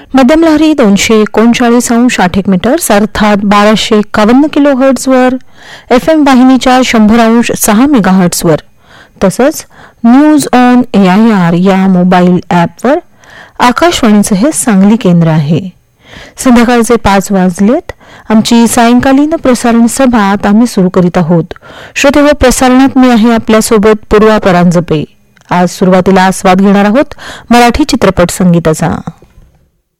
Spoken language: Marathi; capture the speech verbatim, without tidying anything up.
मध्यम लहरी दोनशे एकोणचाळीस अंश आठ एक मीटर्स अर्थात बाराशे एकावन्न किलो हर्ट्झवर, एफ एम वाहिनीच्या शंभर अंश सहा मेगा हर्ट्झवर, तसंच news on A I R या मोबाईल ॲपवर आकाशवाणीचं हे सांगली केंद्र आहे. संध्याकाळचे पाच वाजलेत. आमची सायंकालीन प्रसारण सभा आता आम्ही सुरू करीत आहोत. श्रोते व प्रसारणात मी आहे आपल्यासोबत पूर्वा परांजपे. आज सुरुवातीला आस्वाद घेणार आहोत मराठी चित्रपट संगीताचा.